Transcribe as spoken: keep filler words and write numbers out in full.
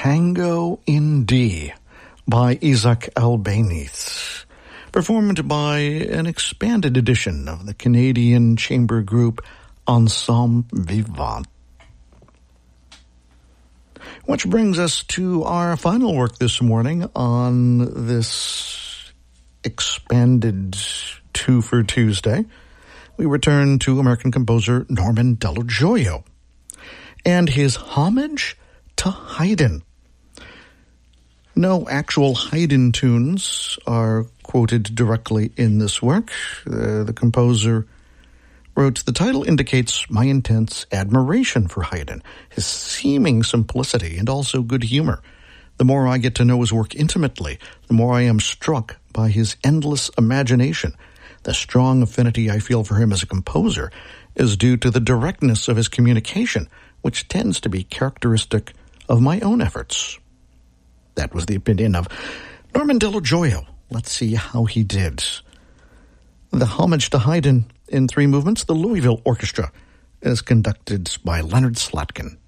Tango in D by Isaac Albéniz, performed by an expanded edition of the Canadian chamber group Ensemble Vivant. Which brings us to our final work this morning on this expanded Two for Tuesday. We return to American composer Norman Dello Gioia and his homage to Haydn. No actual Haydn tunes are quoted directly in this work. Uh, the composer wrote, "The title indicates my intense admiration for Haydn, his seeming simplicity and also good humor. The more I get to know his work intimately, the more I am struck by his endless imagination. The strong affinity I feel for him as a composer is due to the directness of his communication, which tends to be characteristic of my own efforts." That was the opinion of Norman Dello Gioia. Let's see how he did. The homage to Haydn in three movements, the Louisville Orchestra, is conducted by Leonard Slatkin.